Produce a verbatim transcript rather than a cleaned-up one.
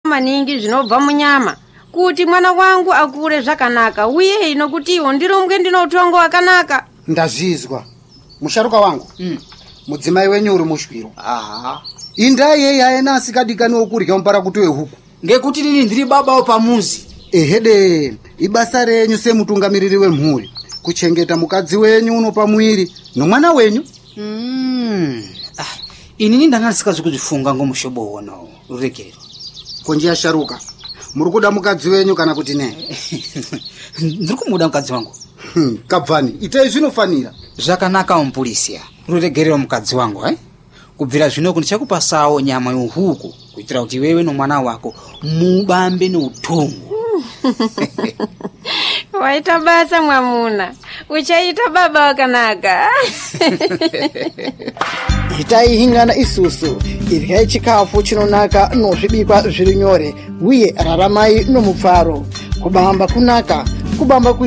maningi zvinobva munyama kuti mwana wangu akure zvakanaka uye ino kuti iwo ndirumbwe ndino utongo wakanaka. Ndazvizwa musharuka wangu. Mm. Mudzimai wenyu uri mushwiro. Aha. Indai yeye aena asikadikaniwo kurya mpara kuti wehuku. Ngekuti nini ndiri babawo pamuzi. Ehede, ibasa renyu semutungamiriri wemhuri kuchengeta mukadzi wenyu uno pamwiri nomwana wenyu. Mm. Ah, inini ndanga ndisikazi kuzvifunga ngomushobo wono rurekero. Konjia sharuka. Muri kuda mukadzi wenyu kana kuti ne? Ndiri kumuda mukadzi wangu. Hmm, kabvani, itai zvinofanira. Zvakanaka umpulisia. Ruregerero mukadzi wangu, eh? Kubvira zvino ndichakupasawo nyama yohuku kuitira kuti wewe nomwana wako mubambe neutongo. Waita basa mwamuna. Uchaita baba wakanaka. Itai hingana isusu. Iryai chikafu chinonaka nozvibikwa zviri nyore uye raramai nomupfaro. Kubamba kunaka, kubamba ku